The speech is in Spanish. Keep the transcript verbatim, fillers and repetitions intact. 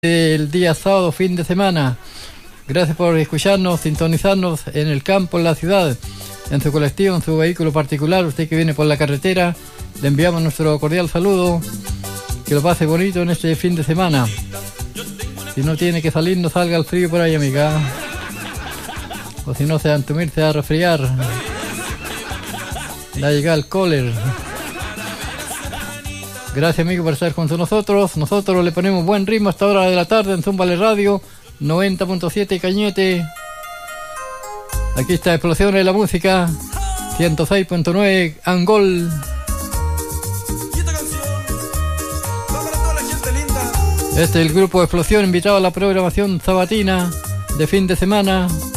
El día sábado, fin de semana. Gracias por escucharnos, sintonizarnos en el campo, en la ciudad, en su colectivo, en su vehículo particular. Usted que viene por la carretera, le enviamos nuestro cordial saludo. Que lo pase bonito en este fin de semana. Si no tiene que salir, no salga al frío por ahí, amiga. O si no, se va a entumir, se va a resfriar. Va a llegar el cólera. Gracias, amigo, por estar junto a nosotros. Nosotros le ponemos buen ritmo hasta hora de la tarde en Zumbale Radio noventa punto siete Cañete. Aquí está Explosiones de la Música ciento seis punto nueve Angol. Este es el grupo Explosión, invitado a la programación sabatina de fin de semana.